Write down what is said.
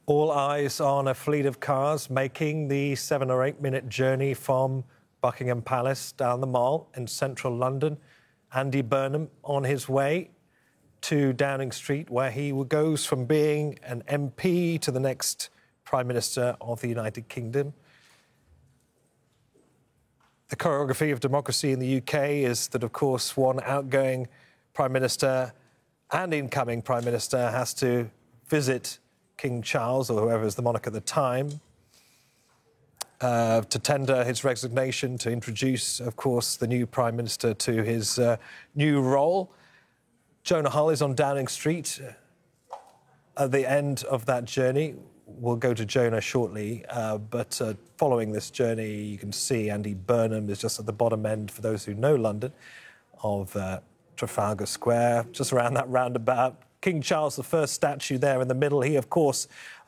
All eyes on a fleet of cars making the 7 or 8 minute journey from Buckingham Palace down the Mall in central London. Andy Burnham on his way to Downing Street, where he goes from being an MP to the next Prime Minister of the United Kingdom. The choreography of democracy in the UK is that, of course, one outgoing Prime Minister and incoming Prime Minister has to visit King Charles, or whoever is the monarch at the time, to tender his resignation, to introduce, of course, the new Prime Minister to his new role. Jonah Hull is on Downing Street at the end of that journey. We'll go to Jonah shortly, but following this journey, you can see Andy Burnham is just at the bottom end, for those who know London, of Trafalgar Square, just around that roundabout. King Charles I statue there in the middle. He, of course,